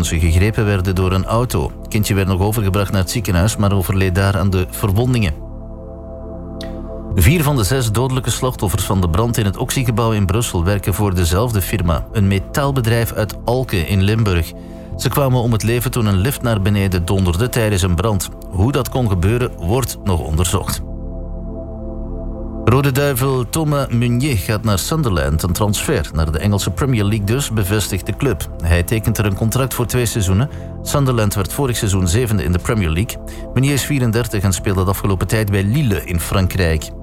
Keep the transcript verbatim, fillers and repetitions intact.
toen ze gegrepen werden door een auto. Het kindje werd nog overgebracht naar het ziekenhuis, maar overleed daar aan de verwondingen. Vier van de zes dodelijke slachtoffers van de brand in het Oxygebouw in Brussel werken voor dezelfde firma, een metaalbedrijf uit Alke in Limburg. Ze kwamen om het leven toen een lift naar beneden donderde tijdens een brand. Hoe dat kon gebeuren, wordt nog onderzocht. Rode Duivel Thomas Meunier gaat naar Sunderland, een transfer naar de Engelse Premier League dus, bevestigt de club. Hij tekent er een contract voor twee seizoenen. Sunderland werd vorig seizoen zevende in de Premier League. Meunier is vierendertig en speelde de afgelopen tijd bij Lille in Frankrijk.